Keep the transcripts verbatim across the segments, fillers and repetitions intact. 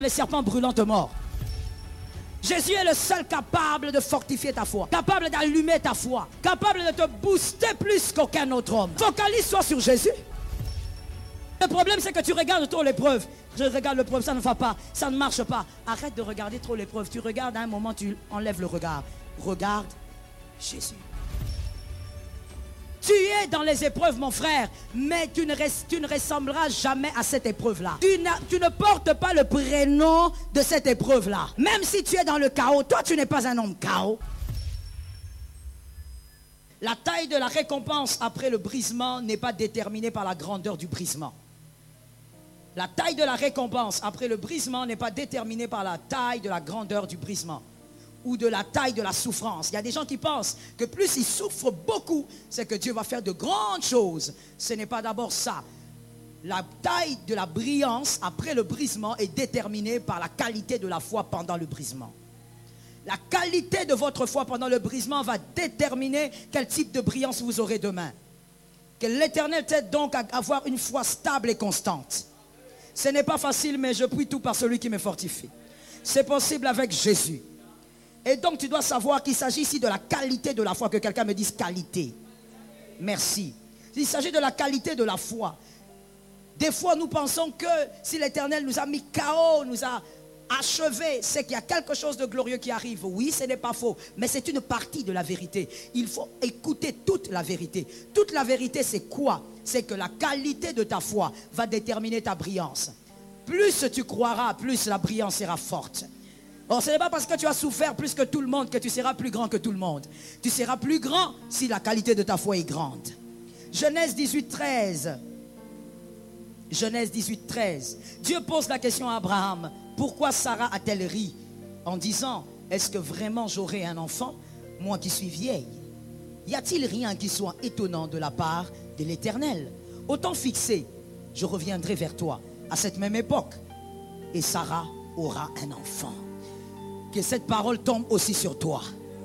Les serpents brûlants te mordent. Jésus est le seul capable de fortifier ta foi, capable d'allumer ta foi, capable de te booster plus qu'aucun autre homme. Focalise-toi sur Jésus. Le problème, c'est que tu regardes trop l'épreuve. Je regarde l'épreuve, ça ne va pas, ça ne marche pas. Arrête de regarder trop l'épreuve. Tu regardes à un moment, tu enlèves le regard. Regarde Jésus. Tu es dans les épreuves, mon frère, mais tu ne, res, tu ne ressembleras jamais à cette épreuve-là. Tu, tu ne portes pas le prénom de cette épreuve-là. Même si tu es dans le chaos, toi, tu n'es pas un homme chaos. La taille de la récompense après le brisement n'est pas déterminée par la grandeur du brisement. La taille de la récompense après le brisement n'est pas déterminée par la taille de la grandeur du brisement ou de la taille de la souffrance. Il y a des gens qui pensent que plus ils souffrent beaucoup, c'est que Dieu va faire de grandes choses. Ce n'est pas d'abord ça. La taille de la brillance après le brisement est déterminée par la qualité de la foi pendant le brisement. La qualité de votre foi pendant le brisement va déterminer quel type de brillance vous aurez demain. Que l'Éternel t'aide donc à avoir une foi stable et constante. Ce n'est pas facile, mais je prie tout par celui qui me fortifie. C'est possible avec Jésus. Et donc tu dois savoir qu'il s'agit ici de la qualité de la foi. Que quelqu'un me dise qualité. Merci. Il s'agit de la qualité de la foi. Des fois nous pensons que si l'Éternel nous a mis K O, nous a achevé, c'est qu'il y a quelque chose de glorieux qui arrive. Oui, ce n'est pas faux, mais c'est une partie de la vérité. Il faut écouter toute la vérité. Toute la vérité, c'est quoi? C'est que la qualité de ta foi va déterminer ta brillance. Plus tu croiras, plus la brillance sera forte. Or, ce n'est pas parce que tu as souffert plus que tout le monde que tu seras plus grand que tout le monde. Tu seras plus grand si la qualité de ta foi est grande. Genèse dix-huit, treize. Genèse dix-huit, treize. Dieu pose la question à Abraham. Pourquoi Sarah a-t-elle ri en disant, est-ce que vraiment j'aurai un enfant, moi qui suis vieille? Y a-t-il rien qui soit étonnant de la part de l'Éternel? Au temps fixé, je reviendrai vers toi à cette même époque et Sarah aura un enfant. Que cette parole tombe aussi sur toi.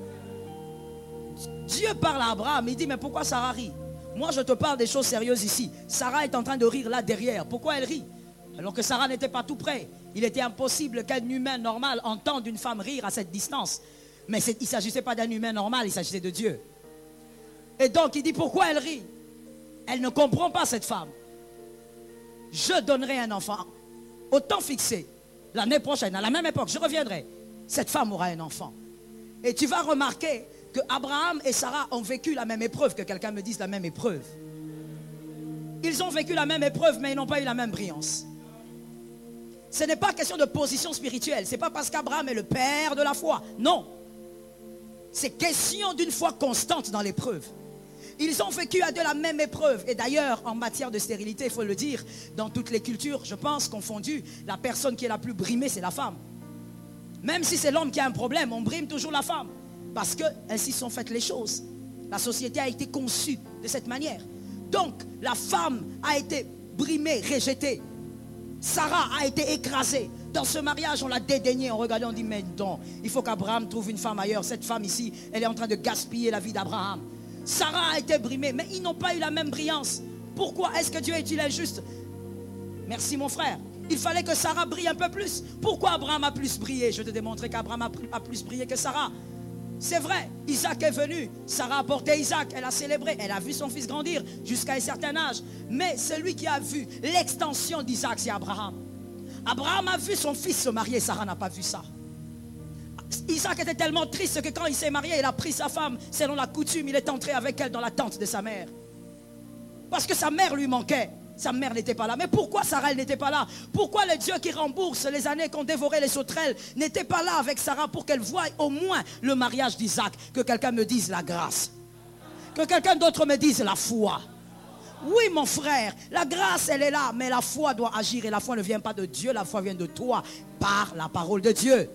Dieu parle à Abraham, il dit, mais pourquoi Sarah rit? Moi je te parle des choses sérieuses ici. Sarah est en train de rire là derrière. Pourquoi elle rit? Alors que Sarah n'était pas tout près. Il était impossible qu'un humain normal entende une femme rire à cette distance. Mais il ne s'agissait pas d'un humain normal, il s'agissait de Dieu. Et donc il dit, pourquoi elle rit? Elle ne comprend pas cette femme. Je donnerai un enfant. Au temps fixé, l'année prochaine, à la même époque, je reviendrai. Cette femme aura un enfant. Et tu vas remarquer que Abraham et Sarah ont vécu la même épreuve. Que quelqu'un me dise la même épreuve. Ils ont vécu la même épreuve, mais ils n'ont pas eu la même brillance. Ce n'est pas question de position spirituelle. Ce n'est pas parce qu'Abraham est le père de la foi. Non. C'est question d'une foi constante dans l'épreuve. Ils ont vécu à de la même épreuve. Et d'ailleurs, en matière de stérilité, il faut le dire, dans toutes les cultures, je pense, confondues, la personne qui est la plus brimée, c'est la femme. Même si c'est l'homme qui a un problème, on brime toujours la femme. Parce que ainsi sont faites les choses. La société a été conçue de cette manière. Donc, la femme a été brimée, rejetée. Sarah a été écrasée. Dans ce mariage, on l'a dédaignée. On regardait, on dit, mais non, il faut qu'Abraham trouve une femme ailleurs. Cette femme ici, elle est en train de gaspiller la vie d'Abraham. Sarah a été brimée, mais ils n'ont pas eu la même brillance. Pourquoi est-ce que Dieu est-il injuste? Merci mon frère. Il fallait que Sarah brille un peu plus. Pourquoi Abraham a plus brillé? Je vais te démontrer qu'Abraham a plus brillé que Sarah. C'est vrai, Isaac est venu. Sarah a porté Isaac, elle a célébré. Elle a vu son fils grandir jusqu'à un certain âge. Mais celui qui a vu l'extension d'Isaac, c'est Abraham. Abraham a vu son fils se marier, Sarah n'a pas vu ça. Isaac était tellement triste que quand il s'est marié, il a pris sa femme. Selon la coutume, il est entré avec elle dans la tente de sa mère. Parce que sa mère lui manquait. Sa mère n'était pas là. Mais pourquoi Sarah n'était pas là? Pourquoi le Dieu qui rembourse les années qu'ont dévoré les sauterelles n'était pas là avec Sarah pour qu'elle voie au moins le mariage d'Isaac? Que quelqu'un me dise la grâce. Que quelqu'un d'autre me dise la foi. Oui mon frère, la grâce elle est là, mais la foi doit agir. Et la foi ne vient pas de Dieu, la foi vient de toi par la parole de Dieu.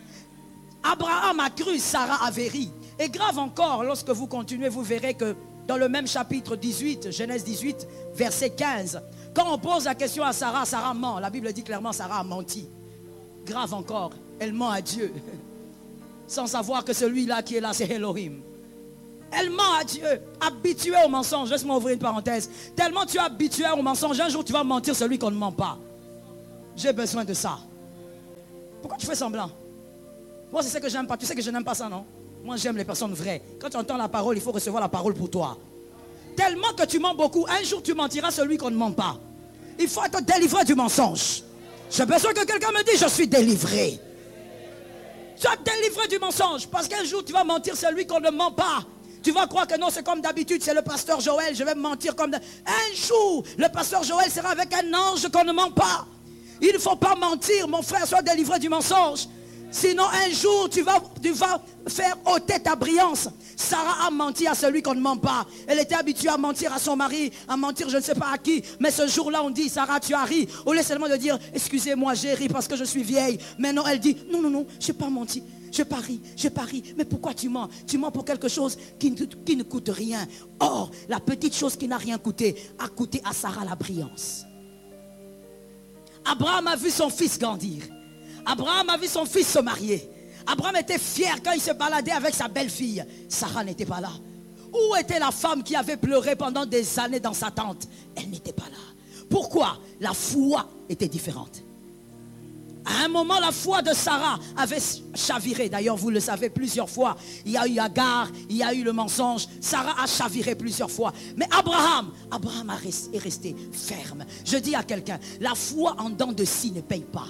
Abraham a cru, Sarah avait ri. Et grave encore, lorsque vous continuez, vous verrez que dans le même chapitre dix-huit, Genèse dix-huit, verset quinze, quand on pose la question à Sarah, Sarah ment. La Bible dit clairement, Sarah a menti. Grave encore, elle ment à Dieu. Sans savoir que celui-là qui est là, c'est Elohim. Elle ment à Dieu, habituée au mensonge. Laisse-moi ouvrir une parenthèse. Tellement tu es habitué au mensonge, un jour tu vas mentir celui qu'on ne ment pas. J'ai besoin de ça. Pourquoi tu fais semblant? Moi, c'est ce que j'aime pas. Tu sais que je n'aime pas ça, non? Moi, j'aime les personnes vraies. Quand tu entends la parole, il faut recevoir la parole pour toi. Tellement que tu mens beaucoup, un jour tu mentiras celui qu'on ne ment pas. Il faut être délivré du mensonge. J'ai besoin que quelqu'un me dise, je suis délivré. Tu es délivré du mensonge. Parce qu'un jour tu vas mentir celui qu'on ne ment pas. Tu vas croire que non, c'est comme d'habitude, c'est le pasteur Joël, je vais me mentir comme... De... Un jour, le pasteur Joël sera avec un ange qu'on ne ment pas. Il ne faut pas mentir, mon frère, sois délivré du mensonge. Sinon, un jour, tu vas, tu vas faire ôter ta brillance. Sarah a menti à celui qu'on ne ment pas. Elle était habituée à mentir à son mari, à mentir je ne sais pas à qui. Mais ce jour-là, on dit, Sarah, tu as ri. Au lieu seulement de dire, excusez-moi, j'ai ri parce que je suis vieille. Maintenant, elle dit, non, non, non, je n'ai pas menti. Je n'ai pas ri, je n'ai pas ri. Mais pourquoi tu mens? Tu mens pour quelque chose qui ne, qui ne coûte rien. Or, la petite chose qui n'a rien coûté a coûté à Sarah la brillance. Abraham a vu son fils grandir. Abraham a vu son fils se marier. Abraham était fier quand il se baladait avec sa belle-fille. Sarah n'était pas là. Où était la femme qui avait pleuré pendant des années dans sa tente? Elle n'était pas là. Pourquoi? La foi était différente. À un moment, la foi de Sarah avait chaviré. D'ailleurs, vous le savez plusieurs fois. Il y a eu Agar, il y a eu le mensonge. Sarah a chaviré plusieurs fois. Mais Abraham, Abraham est resté ferme. Je dis à quelqu'un, la foi en dents de scie ne paye pas.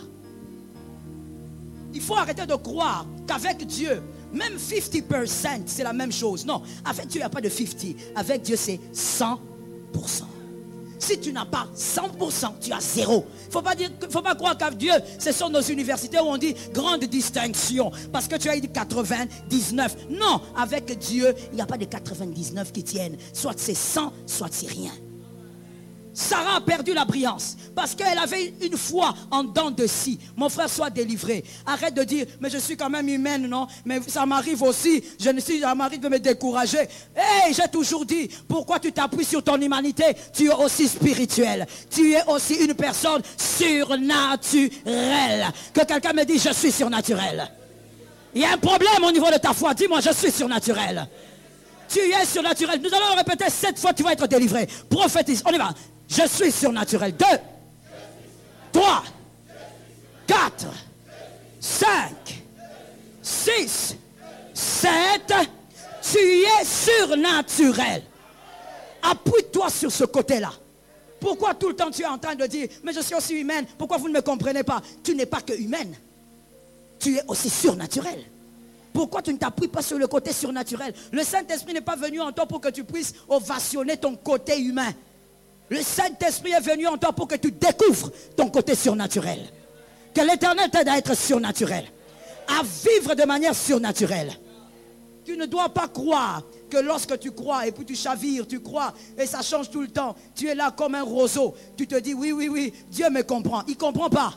Il faut arrêter de croire qu'avec Dieu, même cinquante pour cent, c'est la même chose. Non, avec Dieu, il n'y a pas de cinquante. Avec Dieu, c'est cent pour cent. Si tu n'as pas cent pour cent, tu as zéro. Il ne faut pas dire, faut pas croire qu'avec Dieu, ce sont nos universités où on dit grande distinction. Parce que tu as dit quatre-vingt-dix-neuf. Non, avec Dieu, il n'y a pas de quatre-vingt-dix-neuf qui tiennent. Soit c'est cent, soit c'est rien. Sarah a perdu la brillance parce qu'elle avait une foi en dents de scie. Mon frère, sois délivré. Arrête de dire, mais je suis quand même humaine, non? Mais ça m'arrive aussi. Je ne suis, ça m'arrive de me décourager. Hey, j'ai toujours dit, pourquoi tu t'appuies sur ton humanité? Tu es aussi spirituel. Tu es aussi une personne surnaturelle. Que quelqu'un me dise, je suis surnaturel. Il y a un problème au niveau de ta foi. Dis-moi, je suis surnaturel. Tu es surnaturel. Nous allons le répéter sept fois, tu vas être délivré. Prophétise. On y va. Je suis surnaturel. Deux, trois, quatre, cinq, six, sept. Tu es surnaturel. Appuie-toi sur ce côté-là. Pourquoi tout le temps tu es en train de dire, mais je suis aussi humaine, pourquoi vous ne me comprenez pas? Tu n'es pas que humaine. Tu es aussi surnaturel. Pourquoi tu ne t'appuies pas sur le côté surnaturel? Le Saint-Esprit n'est pas venu en toi pour que tu puisses ovationner ton côté humain. Le Saint-Esprit est venu en toi pour que tu découvres ton côté surnaturel. Que l'Éternel t'aide à être surnaturel. À vivre de manière surnaturelle. Tu ne dois pas croire que lorsque tu crois et puis tu chavires, tu crois et ça change tout le temps. Tu es là comme un roseau. Tu te dis oui, oui, oui, Dieu me comprend. Il ne comprend pas.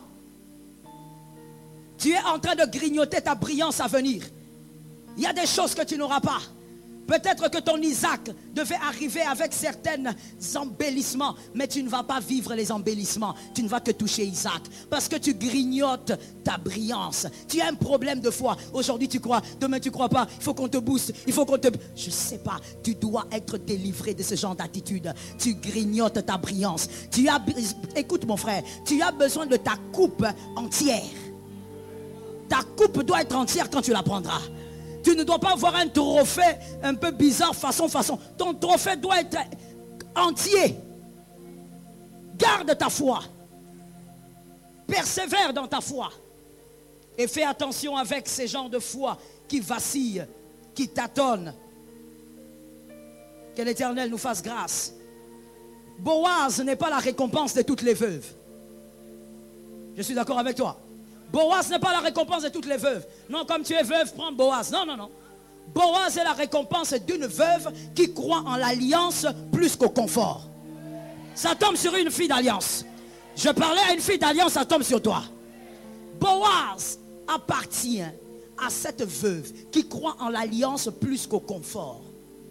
Tu es en train de grignoter ta brillance à venir. Il y a des choses que tu n'auras pas. Peut-être que ton Isaac devait arriver avec certains embellissements, mais tu ne vas pas vivre les embellissements. Tu ne vas que toucher Isaac parce que tu grignotes ta brillance. Tu as un problème de foi. Aujourd'hui tu crois, demain tu ne crois pas. Il faut qu'on te booste, il faut qu'on te... Je ne sais pas, tu dois être délivré de ce genre d'attitude. Tu grignotes ta brillance. Tu as... Écoute mon frère, tu as besoin de ta coupe entière. Ta coupe doit être entière quand tu la prendras. Tu ne dois pas avoir un trophée un peu bizarre, façon, façon. Ton trophée doit être entier. Garde ta foi. Persévère dans ta foi. Et fais attention avec ces gens de foi qui vacillent, qui tâtonnent. Que l'Éternel nous fasse grâce. Boaz n'est pas la récompense de toutes les veuves. Je suis d'accord avec toi. Boaz n'est pas la récompense de toutes les veuves. Non, comme tu es veuve, prends Boaz. Non, non, non. Boaz est la récompense d'une veuve qui croit en l'alliance plus qu'au confort. Ça tombe sur une fille d'alliance. Je parlais à une fille d'alliance, ça tombe sur toi. Boaz appartient à cette veuve qui croit en l'alliance plus qu'au confort.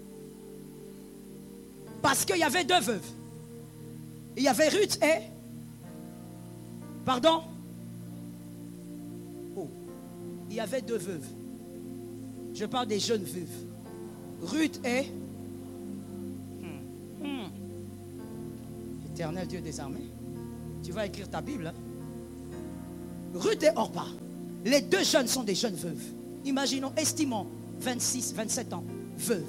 Parce qu'il y avait deux veuves. Il y avait Ruth et... Pardon? Il y avait deux veuves. Je parle des jeunes veuves. Ruth et... Hmm. Hmm. Éternel Dieu des armées. Tu vas écrire ta Bible. Hein? Ruth et Orpa. Les deux jeunes sont des jeunes veuves. Imaginons, estimons, vingt-six, vingt-sept ans, veuves.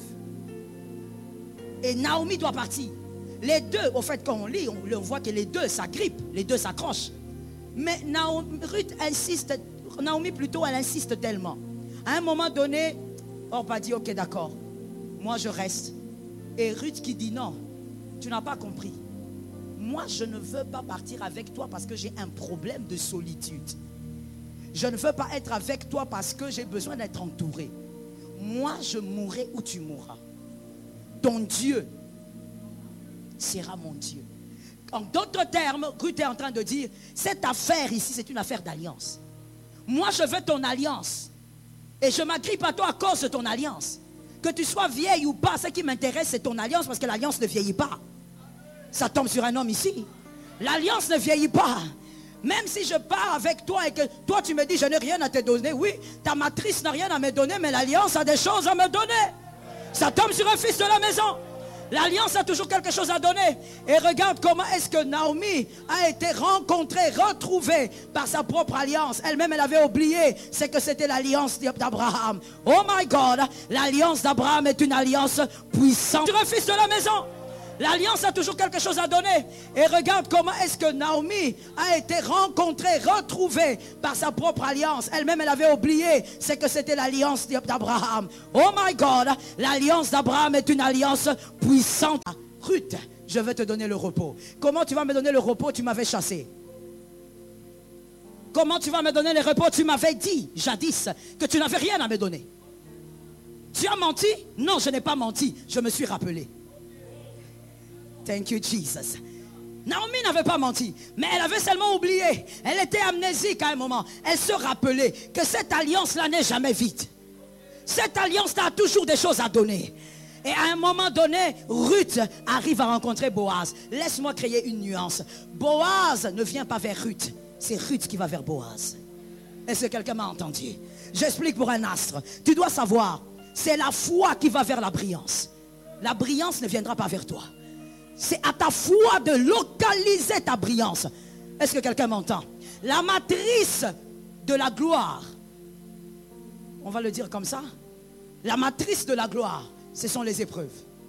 Et Naomi doit partir. Les deux, au fait, quand on lit, on, on voit que les deux s'agrippent, les deux s'accrochent. Mais Naomi, Ruth insiste, Naomi plutôt, elle insiste tellement. À un moment donné, Orpa dit, ok, d'accord, moi je reste. Et Ruth qui dit, non, tu n'as pas compris. Moi, je ne veux pas partir avec toi parce que j'ai un problème de solitude. Je ne veux pas être avec toi parce que j'ai besoin d'être entouré. Moi, je mourrai où tu mourras. Ton Dieu sera mon Dieu. En d'autres termes, Ruth est en train de dire, cette affaire ici, c'est une affaire d'alliance. Moi, je veux ton alliance. Et je m'agrippe à toi à cause de ton alliance. Que tu sois vieille ou pas, ce qui m'intéresse, c'est ton alliance, parce que l'alliance ne vieillit pas. Ça tombe sur un homme ici. L'alliance ne vieillit pas. Même si je pars avec toi et que toi tu me dis, je n'ai rien à te donner. Oui, ta matrice n'a rien à me donner, mais l'alliance a des choses à me donner. Ça tombe sur un fils de la maison. L'alliance a toujours quelque chose à donner. Et regarde comment est-ce que Naomi a été rencontrée, retrouvée par sa propre alliance. Elle-même, elle avait oublié, c'est que c'était l'alliance d'Abraham. Oh my God, l'alliance d'Abraham est une alliance puissante. Tu es un fils de la maison. L'alliance a toujours quelque chose à donner. Et regarde comment est-ce que Naomi a été rencontrée, retrouvée par sa propre alliance. Elle-même, elle avait oublié, c'est que c'était l'alliance d'Abraham. Oh my God, l'alliance d'Abraham est une alliance puissante. Ruth, je vais te donner le repos. Comment tu vas me donner le repos? Tu m'avais chassé. Comment tu vas me donner le repos? Tu m'avais dit, jadis, que tu n'avais rien à me donner. Tu as menti? Non, je n'ai pas menti. Je me suis rappelé. Thank you, Jesus. Naomi n'avait pas menti, mais elle avait seulement oublié. Elle était amnésique à un moment. Elle se rappelait que cette alliance-là n'est jamais vide. Cette alliance-là a toujours des choses à donner. Et à un moment donné, Ruth arrive à rencontrer Boaz. Laisse-moi créer une nuance. Boaz ne vient pas vers Ruth. C'est Ruth qui va vers Boaz. Est-ce que quelqu'un m'a entendu? J'explique pour un astre. Tu dois savoir, c'est la foi qui va vers la brillance. La brillance ne viendra pas vers toi. C'est à ta foi de localiser ta brillance. Est-ce que quelqu'un m'entend? La matrice de la gloire, on va le dire comme ça, la matrice de la gloire, ce sont les épreuves.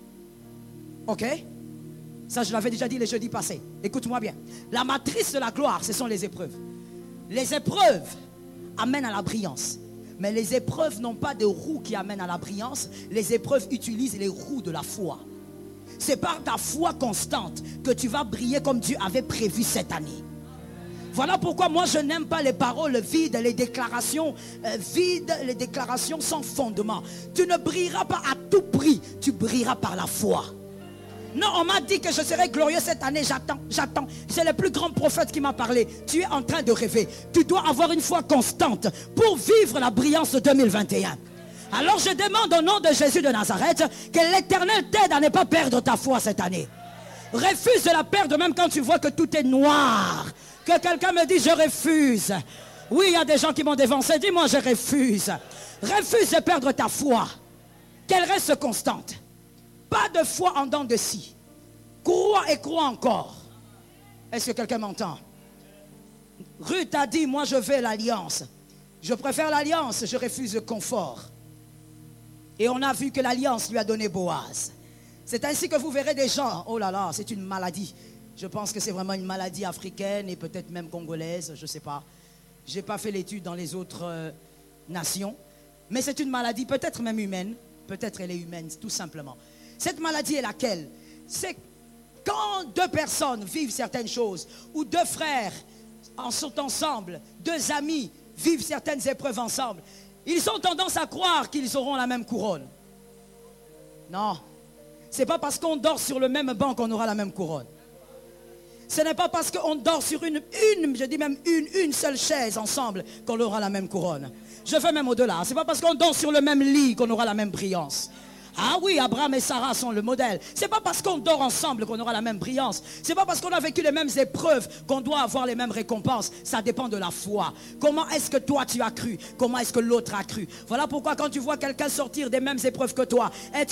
Ok? Ça, je l'avais déjà dit les jeudis passés. Écoute-moi bien. La matrice de la gloire, ce sont les épreuves. Les épreuves amènent à la brillance. Mais les épreuves n'ont pas de roues qui amènent à la brillance. Les épreuves utilisent les roues de la foi. C'est par ta foi constante que tu vas briller comme Dieu avait prévu cette année. Voilà pourquoi moi je n'aime pas les paroles vides, les déclarations euh, vides, les déclarations sans fondement. Tu ne brilleras pas à tout prix, tu brilleras par la foi. Non, on m'a dit que je serais glorieux cette année, j'attends, j'attends. C'est le plus grand prophète qui m'a parlé. Tu es en train de rêver. Tu dois avoir une foi constante pour vivre la brillance de deux mille vingt et un. Alors je demande au nom de Jésus de Nazareth que l'Éternel t'aide à ne pas perdre ta foi cette année. Refuse de la perdre même quand tu vois que tout est noir. Que quelqu'un me dise je refuse. Oui, il y a des gens qui m'ont dévancé. Dis-moi je refuse. Refuse de perdre ta foi. Qu'elle reste constante. Pas de foi en dents de scie. Crois et crois encore. Est-ce que quelqu'un m'entend? Ruth a dit moi je veux l'alliance. Je préfère l'alliance, je refuse le confort. Et on a vu que l'alliance lui a donné Boaz. C'est ainsi que vous verrez des gens, oh là là, c'est une maladie. Je pense que c'est vraiment une maladie africaine et peut-être même congolaise, je ne sais pas. Je n'ai pas fait l'étude dans les autres euh, nations. Mais c'est une maladie peut-être même humaine. Peut-être elle est humaine, tout simplement. Cette maladie est laquelle? C'est quand deux personnes vivent certaines choses, ou deux frères en sont ensemble, deux amis vivent certaines épreuves ensemble. Ils ont tendance à croire qu'ils auront la même couronne. Non. Ce n'est pas parce qu'on dort sur le même banc qu'on aura la même couronne. Ce n'est pas parce qu'on dort sur une, une, je dis même une, une seule chaise ensemble qu'on aura la même couronne. Je vais même au-delà. Ce n'est pas parce qu'on dort sur le même lit qu'on aura la même brillance. Ah oui, Abraham et Sarah sont le modèle. C'est pas parce qu'on dort ensemble qu'on aura la même brillance. C'est pas parce qu'on a vécu les mêmes épreuves qu'on doit avoir les mêmes récompenses. Ça dépend de la foi. Comment est-ce que toi tu as cru? Comment est-ce que l'autre a cru? Voilà pourquoi quand tu vois quelqu'un sortir des mêmes épreuves que toi, être